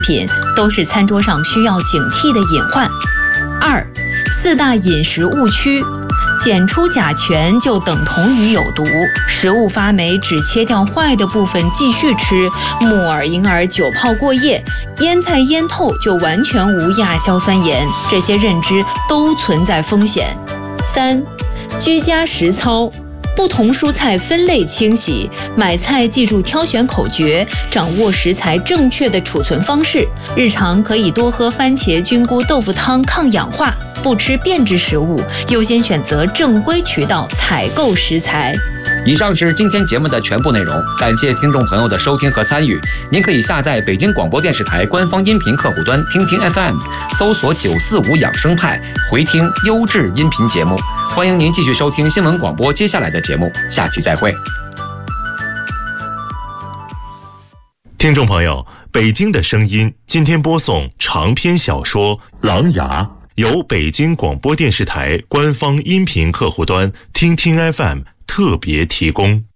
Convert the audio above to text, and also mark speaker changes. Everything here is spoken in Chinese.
Speaker 1: 品都是餐桌上需要警惕的隐患。2、4大饮食误区。检出甲醛就等同于有毒，食物发霉只切掉坏的部分继续吃，木耳、银耳久泡过夜，腌菜腌透就完全无亚硝酸盐，这些认知都存在风险。3、居家实操。不同蔬菜分类清洗，买菜记住挑选口诀，掌握食材正确的储存方式。日常可以多喝番茄菌菇豆腐汤抗氧化，不吃变质食物，优先选择正规渠道采购食材。
Speaker 2: 以上是今天节目的全部内容，感谢听众朋友的收听和参与。您可以下载北京广播电视台官方音频客户端听听 FM， 搜索945养生派，回听优质音频节目。欢迎您继续收听新闻广播接下来的节目，下期再会。
Speaker 3: 听众朋友，北京的声音今天播送长篇小说《狼牙》，由北京广播电视台官方音频客户端听听 FM 特别提供。